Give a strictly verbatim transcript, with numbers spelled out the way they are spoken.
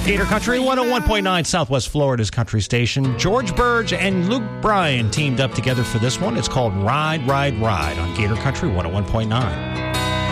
Gator Country one oh one point nine, Southwest Florida's country station. George Burge and Luke Bryan teamed up together for this one. It's called Ride, Ride, Ride on Gator Country one oh one point nine.